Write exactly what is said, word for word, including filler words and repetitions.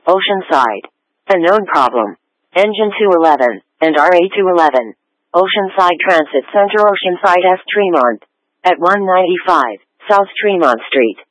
Oceanside. A known problem. Engine two eleven, and R A two eleven. Oceanside Transit Center, Oceanside, S. Tremont. At one ninety-five, South Tremont Street.